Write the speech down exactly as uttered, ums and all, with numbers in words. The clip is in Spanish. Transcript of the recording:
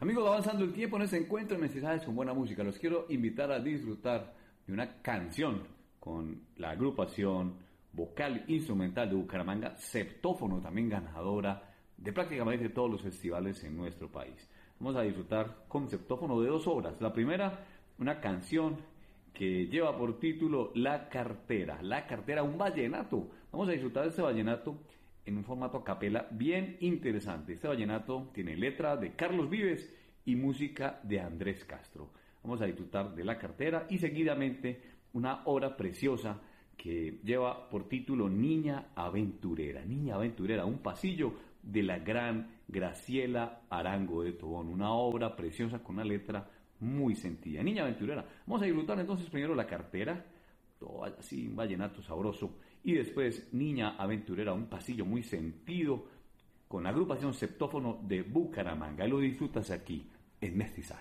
Amigos, avanzando el tiempo en este encuentro de Mestizajes con buena música, los quiero invitar a disfrutar de una canción con la agrupación vocal instrumental de Bucaramanga, Septófono, también ganadora de prácticamente todos los festivales en nuestro país. Vamos a disfrutar con Septófono de dos obras. La primera, una canción que lleva por título La Cartera. La Cartera, un vallenato. Vamos a disfrutar de este vallenato en un formato a capela bien interesante. Este vallenato tiene letra de Carlos Vives y música de Andrés Castro. Vamos a disfrutar de La Cartera y seguidamente una obra preciosa que lleva por título Niña Aventurera. Niña Aventurera, un pasillo de la gran Graciela Arango de Tobón. Una obra preciosa con una letra muy sentida. Niña Aventurera. Vamos a disfrutar entonces primero La Cartera, todo así, un vallenato sabroso, y después Niña Aventurera, un pasillo muy sentido, con la agrupación Septófono de Bucaramanga. Y lo disfrutas aquí, en Mestizaje.